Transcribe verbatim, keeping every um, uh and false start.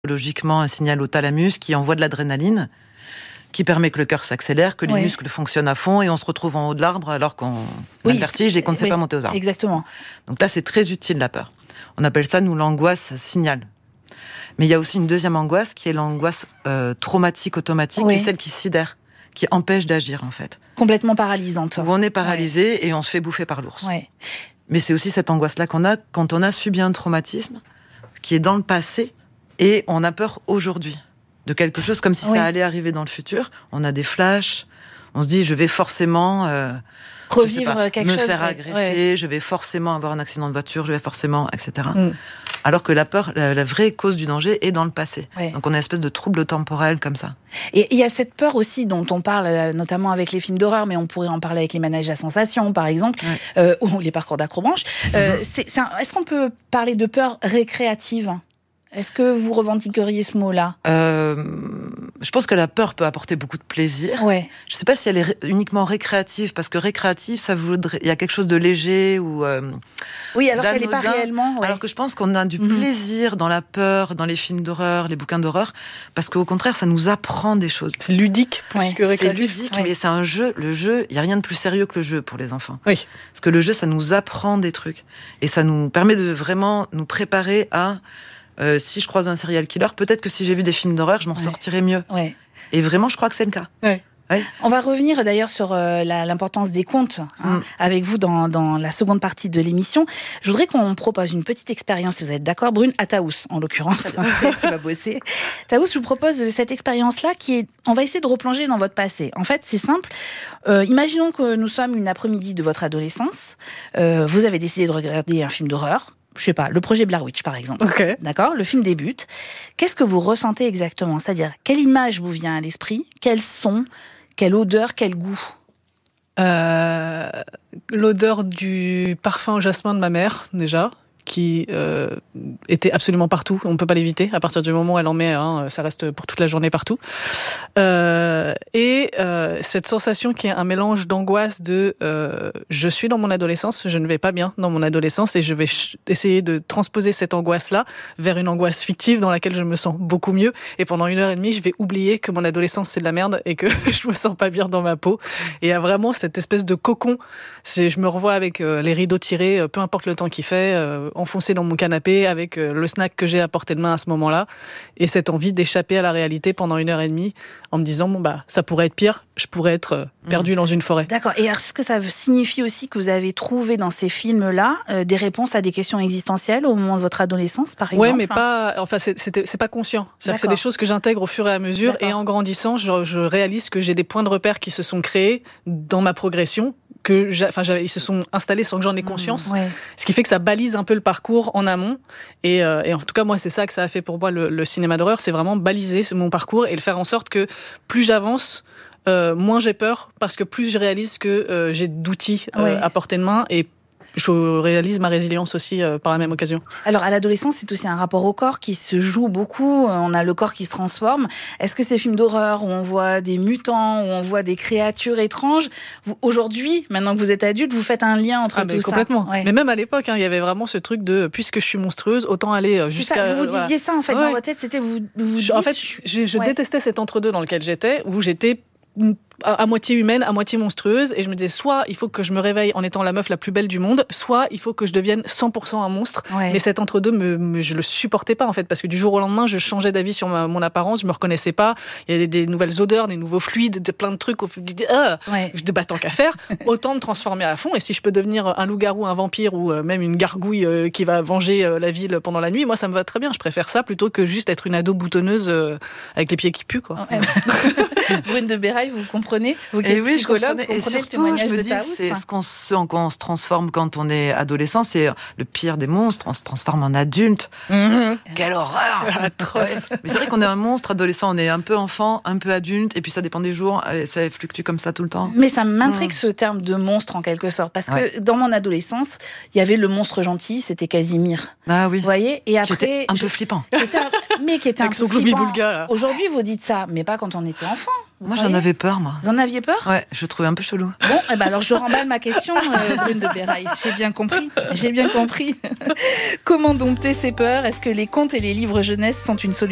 logiquement un signal au thalamus qui envoie de l'adrénaline, qui permet que le cœur s'accélère, que les oui. muscles fonctionnent à fond et on se retrouve en haut de l'arbre alors qu'on oui, a le vertige et qu'on ne sait oui, pas monter aux arbres. Exactement. Donc là, c'est très utile, la peur. On appelle ça, nous, l'angoisse signal. Mais il y a aussi une deuxième angoisse qui est l'angoisse euh, traumatique automatique, oui. qui est celle qui sidère, qui empêche d'agir, en fait. Complètement paralysante. Où on est paralysé ouais. et on se fait bouffer par l'ours. Ouais. Mais c'est aussi cette angoisse-là qu'on a quand on a subi un traumatisme qui est dans le passé et on a peur aujourd'hui de quelque chose comme si oui. ça allait arriver dans le futur. On a des flashs, on se dit je vais forcément euh, revivre pas, quelque me chose, faire ouais. agresser, ouais. je vais forcément avoir un accident de voiture, je vais forcément, et cetera. Mm. Alors que la peur, la, la vraie cause du danger est dans le passé. Ouais. Donc on a une espèce de trouble temporel comme ça. Et il y a cette peur aussi dont on parle notamment avec les films d'horreur, mais on pourrait en parler avec les manèges à sensations, par exemple, ouais. euh, ou les parcours d'acrobranche. Euh, mm-hmm. c'est, c'est un, est-ce qu'on peut parler de peur récréative ? Est-ce que vous revendiqueriez ce mot-là ? euh, Je pense que la peur peut apporter beaucoup de plaisir. Ouais. Je ne sais pas si elle est ré- uniquement récréative, parce que récréative, ça voudrait, il y a quelque chose de léger ou euh, oui, alors d'anodin, qu'elle n'est pas réellement. Ouais. Alors que je pense qu'on a du mm-hmm. plaisir dans la peur, dans les films d'horreur, les bouquins d'horreur, parce qu'au contraire, ça nous apprend des choses. C'est ludique plus ouais. que récréatif. C'est ludique, ouais. mais c'est un jeu. Le jeu, il n'y a rien de plus sérieux que le jeu pour les enfants. Oui. Parce que le jeu, ça nous apprend des trucs et ça nous permet de vraiment nous préparer à. Euh, si je croise un serial killer, peut-être que si j'ai vu des films d'horreur, je m'en ouais. sortirais mieux. Ouais. Et vraiment, je crois que c'est le cas. Ouais. Ouais. On va revenir d'ailleurs sur euh, la, l'importance des contes hein, mm. avec vous dans, dans la seconde partie de l'émission. Je voudrais qu'on propose une petite expérience, si vous êtes d'accord, Brune, à Taous en l'occurrence, qui va bosser. Taous, je vous propose cette expérience-là qui est, on va essayer de replonger dans votre passé. En fait, c'est simple. Euh, imaginons que nous sommes une après-midi de votre adolescence. Euh, vous avez décidé de regarder un film d'horreur. Je sais pas, le projet Blair Witch, par exemple. Okay. D'accord ? Le film débute. Qu'est-ce que vous ressentez exactement ? C'est-à-dire, quelle image vous vient à l'esprit ? Quel son ? Quelle odeur ? Quel goût ? euh, L'odeur du parfum au jasmin de ma mère, déjà, qui euh, était absolument partout. On ne peut pas l'éviter. À partir du moment où elle en met, hein, ça reste pour toute la journée partout. Euh, et euh, cette sensation qui est un mélange d'angoisse de euh, je suis dans mon adolescence, je ne vais pas bien dans mon adolescence et je vais ch- essayer de transposer cette angoisse-là vers une angoisse fictive dans laquelle je me sens beaucoup mieux. Et pendant une heure et demie, je vais oublier que mon adolescence, c'est de la merde et que je me sens pas bien dans ma peau. Et il y a vraiment cette espèce de cocon. C'est, je me revois avec euh, les rideaux tirés, euh, peu importe le temps qu'il fait, euh, enfoncé dans mon canapé avec euh, le snack que j'ai à portée de main à ce moment-là et cette envie d'échapper à la réalité pendant une heure et demie en me disant bon bah ça pourrait être pire, je pourrais être euh, perdu mmh. dans une forêt. D'accord. Et est-ce que ça signifie aussi que vous avez trouvé dans ces films-là euh, des réponses à des questions existentielles au moment de votre adolescence, par exemple ? Ouais, mais pas. Enfin, c'est, c'était, c'est pas conscient. C'est-à-dire que c'est des choses que j'intègre au fur et à mesure. D'accord. Et en grandissant, je, je réalise que j'ai des points de repère qui se sont créés dans ma progression. Que j'ai, enfin, ils se sont installés sans que j'en ai conscience, mmh, ouais. ce qui fait que ça balise un peu le parcours en amont. Et, euh, et en tout cas, moi, c'est ça que ça a fait pour moi le, le cinéma d'horreur, c'est vraiment baliser mon parcours et le faire en sorte que plus j'avance, euh, moins j'ai peur, parce que plus je réalise que euh, j'ai d'outils euh, ouais. à portée de main et je réalise ma résilience aussi euh, par la même occasion. Alors, à l'adolescence, c'est aussi un rapport au corps qui se joue beaucoup. On a le corps qui se transforme. Est-ce que ces films d'horreur où on voit des mutants, où on voit des créatures étranges, vous, aujourd'hui, maintenant que vous êtes adulte, vous faites un lien entre ah, tout mais ça ? Complètement. Ouais. Mais même à l'époque, hein, il y avait vraiment ce truc de puisque je suis monstrueuse, autant aller jusqu'à. C'est ça, vous vous voilà. disiez ça en fait ouais. dans votre tête. C'était vous. vous je, dites, en fait, je, je ouais. détestais cet entre-deux dans lequel j'étais, où j'étais À, à moitié humaine, à moitié monstrueuse, et je me disais soit il faut que je me réveille en étant la meuf la plus belle du monde, soit il faut que je devienne cent pour cent un monstre. Ouais. Mais cet entre-deux, me, me, je le supportais pas en fait, parce que du jour au lendemain, je changeais d'avis sur ma, mon apparence, je me reconnaissais pas. Il y avait des, des nouvelles odeurs, des nouveaux fluides, des, plein de trucs. Au euh, ouais. Je dis bah tant qu'à faire, autant me transformer à fond. Et si je peux devenir un loup-garou, un vampire ou euh, même une gargouille euh, qui va venger euh, la ville pendant la nuit, moi ça me va très bien. Je préfère ça plutôt que juste être une ado boutonneuse euh, avec les pieds qui puent quoi. Ouais. Brune de Béraille, vous comprenez? Vous qui êtes oui, psychologue, vous comprenez surtout, le témoignage je me de dis, Taous. C'est ce, qu'on, ce en quoi on se transforme quand on est adolescent, c'est le pire des monstres, on se transforme en adulte. Mmh. Quelle horreur! Atroce! Ouais. Mais c'est vrai qu'on est un monstre adolescent, on est un peu enfant, un peu adulte, et puis ça dépend des jours, ça fluctue comme ça tout le temps. Mais ça m'intrigue mmh. ce terme de monstre en quelque sorte, parce ouais. que dans mon adolescence, il y avait le monstre gentil, c'était Casimir. Ah oui. Vous voyez? Et après. Qui était un je... peu flippant. Qui était un... Mais qui était Avec un peu son flippant. Boulga, là. Aujourd'hui, vous dites ça, mais pas quand on était enfant. Vous moi, croyez ? j'en avais peur, moi. Vous en aviez peur ? Ouais, je trouvais un peu chelou. Bon, eh ben alors je remballe ma question, euh, Brune de Béraille. J'ai bien compris. J'ai bien compris. Comment dompter ces peurs ? Est-ce que les contes et les livres jeunesse sont une solution ?